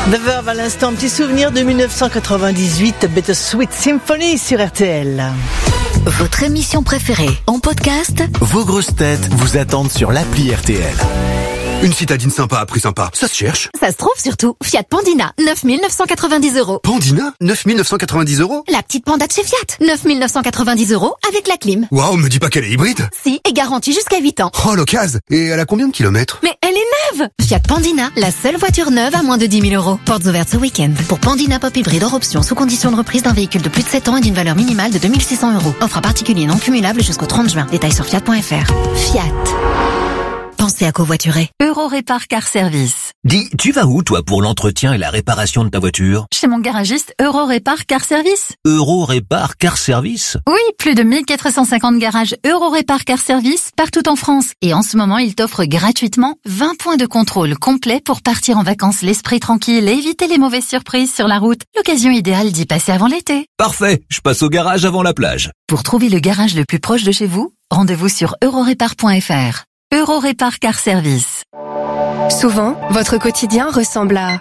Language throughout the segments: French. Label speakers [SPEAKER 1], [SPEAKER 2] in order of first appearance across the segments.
[SPEAKER 1] The Verve à l'instant, petit souvenir de 1998, Bittersweet Symphony sur RTL.
[SPEAKER 2] Votre émission préférée en podcast?
[SPEAKER 3] Vos grosses têtes vous attendent sur l'appli RTL.
[SPEAKER 4] Une citadine sympa à prix sympa, ça se cherche.
[SPEAKER 2] Ça se trouve surtout. Fiat Pandina, 9 990 €.
[SPEAKER 4] Pandina, 9 990 €.
[SPEAKER 2] La petite Panda de chez Fiat, 9 990 € avec la clim.
[SPEAKER 4] Waouh, me dis pas qu'elle est hybride.
[SPEAKER 2] Si, et garantie jusqu'à 8 ans.
[SPEAKER 4] Oh, l'occasion. Et elle a combien de kilomètres?
[SPEAKER 2] Mais elle est neuve! Fiat Pandina, la seule voiture neuve à moins de 10 000 €. Portes ouvertes ce week-end. Pour Pandina Pop Hybride hors option, sous condition de reprise d'un véhicule de plus de 7 ans et d'une valeur minimale de 2 600 €. Offre à particulier non cumulable jusqu'au 30 juin. Détails sur fiat.fr. Fiat. Pensez à covoiturer.
[SPEAKER 5] Eurorépar Car Service.
[SPEAKER 6] Dis, tu vas où, toi, pour l'entretien et la réparation de ta voiture?
[SPEAKER 5] Chez mon garagiste Eurorépar Car Service.
[SPEAKER 6] Eurorépar Car Service?
[SPEAKER 5] Oui, plus de 1450 garages Eurorépar Car Service partout en France. Et en ce moment, il t'offre gratuitement 20 points de contrôle complet pour partir en vacances l'esprit tranquille et éviter les mauvaises surprises sur la route. L'occasion idéale d'y passer avant l'été.
[SPEAKER 6] Parfait, je passe au garage avant la plage.
[SPEAKER 5] Pour trouver le garage le plus proche de chez vous, rendez-vous sur eurorépar.fr. Eurorépar Car Service.
[SPEAKER 7] Souvent, votre quotidien ressemble à...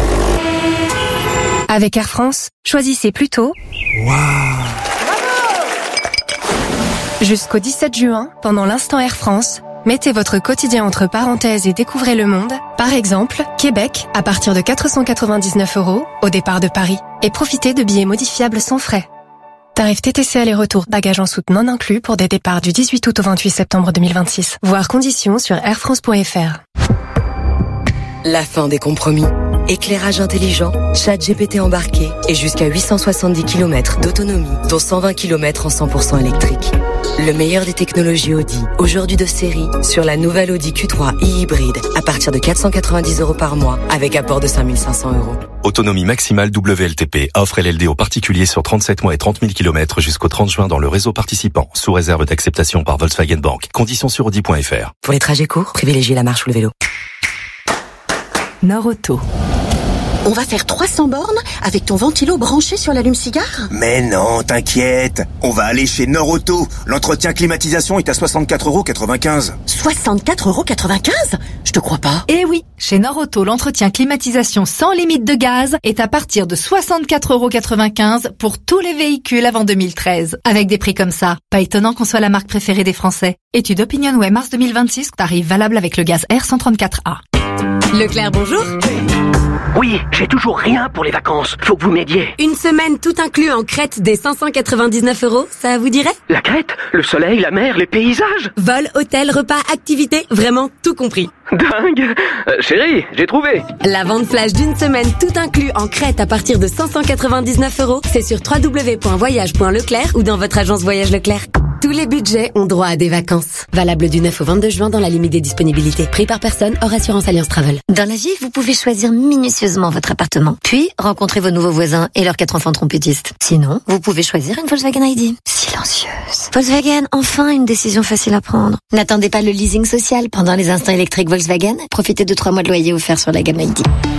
[SPEAKER 7] Avec Air France, choisissez plutôt... Jusqu'au 17 juin, pendant l'instant Air France, mettez votre quotidien entre parenthèses et découvrez le monde. Par exemple, Québec, à partir de 499 € au départ de Paris. Et profitez de billets modifiables sans frais. Tarif TTC aller-retour, bagages en soute non inclus pour des départs du 18 août au 28 septembre 2026. Voir conditions sur airfrance.fr.
[SPEAKER 8] La fin des compromis. Éclairage intelligent, ChatGPT embarqué et jusqu'à 870 km d'autonomie, dont 120 km en 100% électrique. Le meilleur des technologies Audi, aujourd'hui de série, sur la nouvelle Audi Q3 e-hybride, à partir de 490 € par mois, avec apport de 5 500 €.
[SPEAKER 9] Autonomie maximale WLTP, offre LLD aux particuliers sur 37 mois et 30 000 km jusqu'au 30 juin dans le réseau participant, sous réserve d'acceptation par Volkswagen Bank. Conditions sur Audi.fr.
[SPEAKER 8] Pour les trajets courts, privilégiez la marche ou le vélo.
[SPEAKER 5] Norauto.
[SPEAKER 10] On va faire 300 bornes avec ton ventilo branché sur l'allume-cigare?
[SPEAKER 11] Mais non, t'inquiète. On va aller chez Norauto. L'entretien climatisation est à 64,95 €.
[SPEAKER 10] 64,95 €? Je te crois pas.
[SPEAKER 12] Eh oui, chez Norauto, l'entretien climatisation sans limite de gaz est à partir de 64,95 € pour tous les véhicules avant 2013. Avec des prix comme ça, pas étonnant qu'on soit la marque préférée des Français. Étude OpinionWay mars 2026, tarif valable avec le gaz R134A.
[SPEAKER 13] Leclerc, bonjour.
[SPEAKER 14] Oui, j'ai toujours rien pour les vacances. Faut que vous m'aidiez.
[SPEAKER 13] Une semaine tout inclus en Crète des 599 €, ça vous dirait?
[SPEAKER 14] La Crète, le soleil, la mer, les paysages.
[SPEAKER 13] Vol, hôtel, repas, activités, vraiment tout compris.
[SPEAKER 14] Dingue. Chérie, j'ai trouvé.
[SPEAKER 13] La vente flash d'une semaine tout inclus en Crète à partir de 599 €, c'est sur www.voyage.leclerc ou dans votre agence Voyage Leclerc. Tous les budgets ont droit à des vacances. Valable du 9 au 22 juin dans la limite des disponibilités. Prix par personne, hors assurance Alliance Travel.
[SPEAKER 2] Dans la vie, vous pouvez choisir minutieusement votre appartement. Puis, rencontrer vos nouveaux voisins et leurs 4 enfants trompettistes. Sinon, vous pouvez choisir une Volkswagen ID. Silencieuse. Volkswagen, enfin une décision facile à prendre. N'attendez pas le leasing social pendant les instants électriques Volkswagen. Profitez de 3 mois de loyer offerts sur la gamme ID.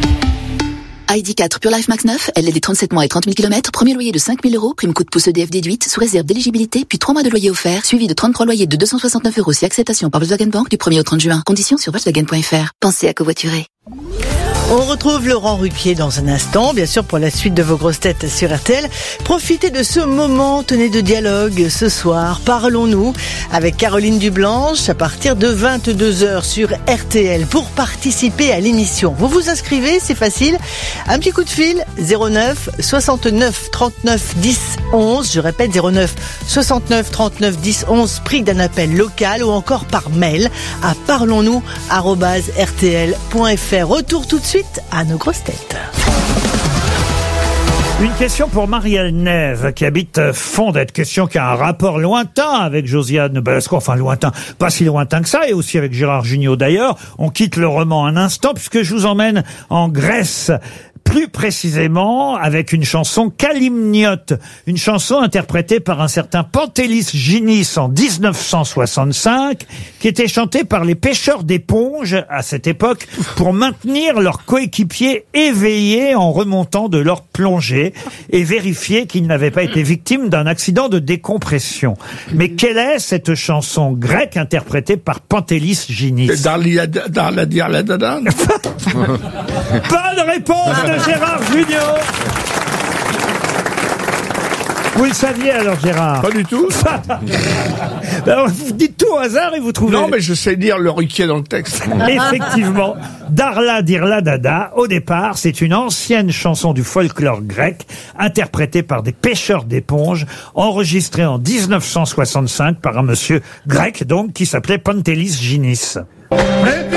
[SPEAKER 15] ID4 Pure Life Max 9, LLD 37 mois et 30 000 km, premier loyer de 5 000 €, prime coût de pouce EDF déduite, sous réserve d'éligibilité, puis 3 mois de loyer offert, suivi de 33 loyers de 269 € si acceptation par Volkswagen Bank du 1er au 30 juin. Conditions sur Volkswagen.fr. Pensez à covoiturer.
[SPEAKER 1] On retrouve Laurent Ruquier dans un instant, bien sûr, pour la suite de vos grosses têtes sur RTL. Profitez de ce moment, tenez, de dialogue ce soir. Parlons-nous avec Caroline Dublanche à partir de 22h sur RTL pour participer à l'émission. Vous vous inscrivez, c'est facile. Un petit coup de fil, 09 69 39 10 11. Je répète, 09 69 39 10 11, prix d'un appel local ou encore par mail à parlons-nous@rtl.fr. Retour tout de suite à nos grosses têtes.
[SPEAKER 16] Une question pour Marielle Neve qui habite Fondette. Question qui a un rapport lointain avec Josiane Balasco. Enfin lointain, pas si lointain que ça, et aussi avec Gérard Jugnot d'ailleurs. On quitte le roman un instant puisque je vous emmène en Grèce. Plus précisément avec une chanson Kalimniot, une chanson interprétée par un certain Pantélis Ginis en 1965, qui était chantée par les pêcheurs d'éponges à cette époque pour maintenir leurs coéquipiers éveillés en remontant de leur plongée et vérifier qu'ils n'avaient pas été victimes d'un accident de décompression. Mais quelle est cette chanson grecque interprétée par Pantélis Ginis?
[SPEAKER 17] Bonne
[SPEAKER 16] réponse de de Gérard Junior. Vous le saviez alors, Gérard?
[SPEAKER 17] Pas du tout.
[SPEAKER 16] Alors, vous dites tout au hasard et vous trouvez...
[SPEAKER 17] Non, mais je sais dire le Ruquier dans le texte.
[SPEAKER 16] Effectivement, Darla Dirla Dada, au départ, c'est une ancienne chanson du folklore grec, interprétée par des pêcheurs d'éponges, enregistrée en 1965 par un monsieur grec, donc, qui s'appelait Pantelis Ginis.